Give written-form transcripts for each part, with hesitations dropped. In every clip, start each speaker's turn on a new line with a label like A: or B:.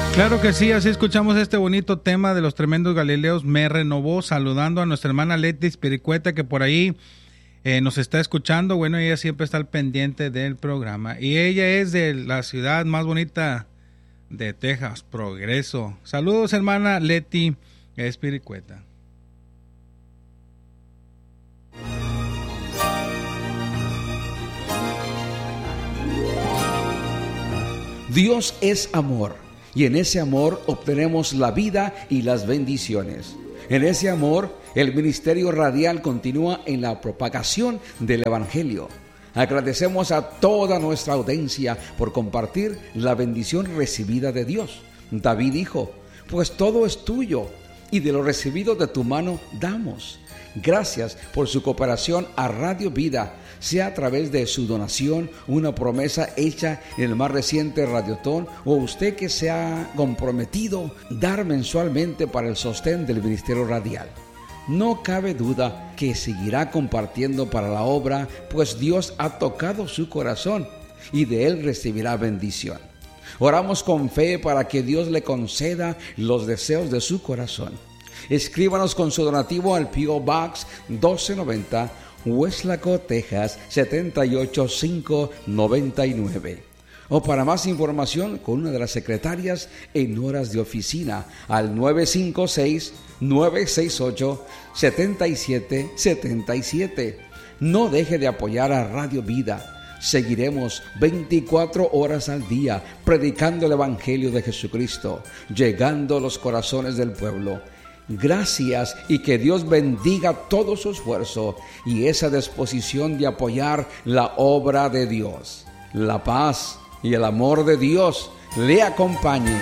A: Claro que sí, así escuchamos este bonito tema de los tremendos Galileos. Me renovó, saludando a nuestra hermana Leti Espiricueta, que por ahí nos está escuchando. Bueno, ella siempre está al pendiente del programa. Y ella es de la ciudad más bonita de Texas, Progreso. Saludos, hermana Leti Espiricueta.
B: Dios es amor, y en ese amor obtenemos la vida y las bendiciones. En ese amor, el ministerio radial continúa en la propagación del Evangelio. Agradecemos a toda nuestra audiencia por compartir la bendición recibida de Dios. David dijo: pues todo es tuyo, y de lo recibido de tu mano damos. Gracias por su cooperación a Radio Vida, sea a través de su donación, una promesa hecha en el más reciente Radiotón, o usted que se ha comprometido dar mensualmente para el sostén del ministerio radial. No cabe duda que seguirá compartiendo para la obra, pues Dios ha tocado su corazón y de él recibirá bendición. Oramos con fe para que Dios le conceda los deseos de su corazón. Escríbanos con su donativo al P.O. Box 1290, Weslaco, Texas 78599. O para más información, con una de las secretarias en horas de oficina al 956-968-7777. No deje de apoyar a Radio Vida. Seguiremos 24 horas al día predicando el Evangelio de Jesucristo, llegando a los corazones del pueblo. Gracias, y que Dios bendiga todo su esfuerzo y esa disposición de apoyar la obra de Dios. La paz y el amor de Dios le acompañen.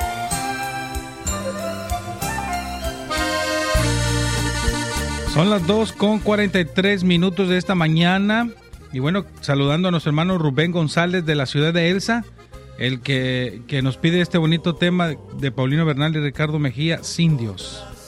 A: Son las 2:43 de esta mañana. Y bueno, saludando a nuestro hermano Rubén González de la ciudad de Elsa, el que nos pide este bonito tema de Paulino Bernal y Ricardo Mejía, Sin Dios.